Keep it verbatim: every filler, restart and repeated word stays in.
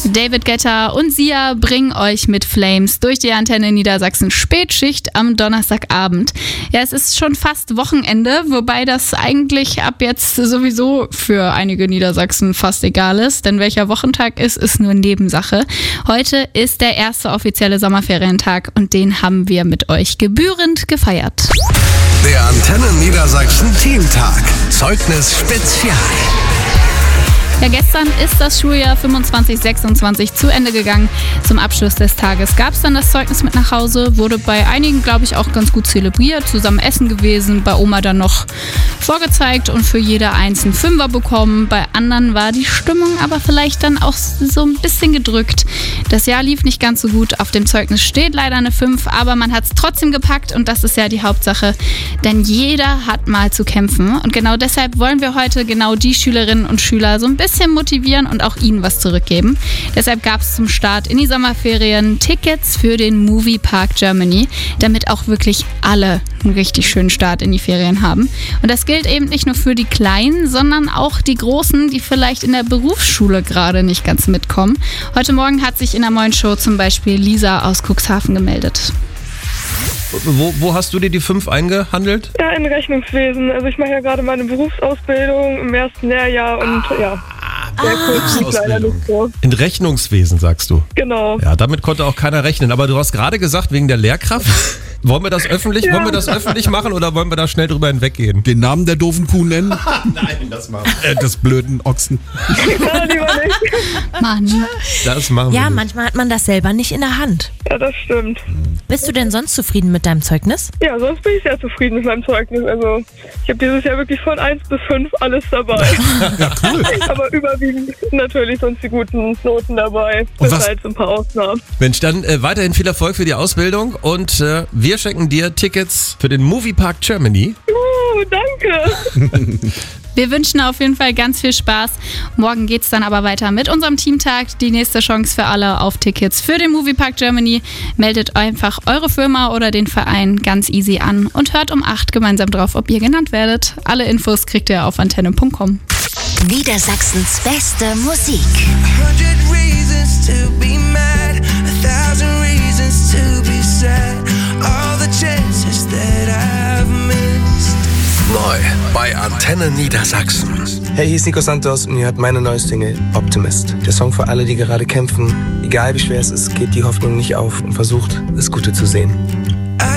David Guetta und Sia bringen euch mit Flames durch die Antenne Niedersachsen Spätschicht am Donnerstagabend. Ja, es ist schon fast Wochenende, wobei das eigentlich ab jetzt sowieso für einige Niedersachsen fast egal ist, denn welcher Wochentag ist, ist nur Nebensache. Heute ist der erste offizielle Sommerferientag und den haben wir mit euch gebührend gefeiert. Der Antenne Niedersachsen Teamtag. Zeugnis Spezial. Ja, gestern ist das Schuljahr fünfundzwanzig sechsundzwanzig zu Ende gegangen. Zum Abschluss des Tages gab es dann das Zeugnis mit nach Hause, wurde bei einigen, glaube ich, auch ganz gut zelebriert, zusammen essen gewesen, bei Oma dann noch vorgezeigt und für jeder eins einen Fünfer bekommen. Bei anderen war die Stimmung aber vielleicht dann auch so ein bisschen gedrückt. Das Jahr lief nicht ganz so gut, auf dem Zeugnis steht leider eine fünf, aber man hat es trotzdem gepackt und das ist ja die Hauptsache, denn jeder hat mal zu kämpfen und genau deshalb wollen wir heute genau die Schülerinnen und Schüler so ein bisschen motivieren und auch ihnen was zurückgeben. Deshalb gab es zum Start in die Sommerferien Tickets für den Movie Park Germany, damit auch wirklich alle einen richtig schönen Start in die Ferien haben. Und das gilt eben nicht nur für die Kleinen, sondern auch die Großen, die vielleicht in der Berufsschule gerade nicht ganz mitkommen. Heute Morgen hat sich in der Moin Show zum Beispiel Lisa aus Cuxhaven gemeldet. Wo, wo hast du dir die fünf eingehandelt? Ja, in Rechnungswesen. Also ich mache ja gerade meine Berufsausbildung im ersten Lehrjahr und ah, ja, sehr kurz liegt leider nicht so. In Rechnungswesen, sagst du? Genau. Ja, damit konnte auch keiner rechnen. Aber du hast gerade gesagt, wegen der Lehrkraft. Wollen wir das öffentlich, ja. wollen wir das öffentlich machen oder wollen wir da schnell drüber hinweggehen? Den Namen der doofen Kuh nennen? Nein, das machen wir. Äh, des blöden Ochsen. Ja, lieber nicht. Mann. Das machen wir Ja, nicht. manchmal hat man das selber nicht in der Hand. Ja, das stimmt. Bist du denn sonst zufrieden mit deinem Zeugnis? Ja, sonst bin ich sehr zufrieden mit meinem Zeugnis. Also ich habe dieses Jahr wirklich von eins bis fünf alles dabei. Ja, cool. Aber überwiegend natürlich sonst die guten Noten dabei. Und Bis was- halt so ein paar Ausnahmen. Mensch, dann äh, weiterhin viel Erfolg für die Ausbildung und äh, wir schenken dir Tickets für den Movie Park Germany. Uh, danke. Wir wünschen auf jeden Fall ganz viel Spaß. Morgen geht's dann aber weiter mit unserem Teamtag. Die nächste Chance für alle auf Tickets für den Movie Park Germany. Meldet einfach eure Firma oder den Verein ganz easy an und hört um acht gemeinsam drauf, ob ihr genannt werdet. Alle Infos kriegt ihr auf antenne punkt com. Niedersachsens beste Musik. hundred reasons to be mad, a thousand reasons to be sad, all the chances that I've missed. Neu bei Antenne Niedersachsen. Hey, hier ist Nico Santos und ihr hört meine neue Single Optimist. Der Song für alle, die gerade kämpfen. Egal wie schwer es ist, geht die Hoffnung nicht auf und versucht, das Gute zu sehen.